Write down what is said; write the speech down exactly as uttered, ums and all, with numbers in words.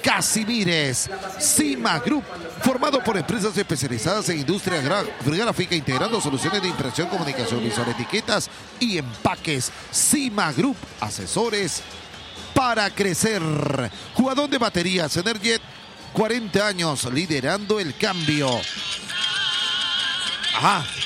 Casimires. Cima Group, formado por empresas especializadas en industria gráfica, integrando soluciones de impresión, comunicación visual, etiquetas y empaques. Cima Group, asesores para crecer. Jugador de baterías Energet, cuarenta años liderando el cambio. Ajá.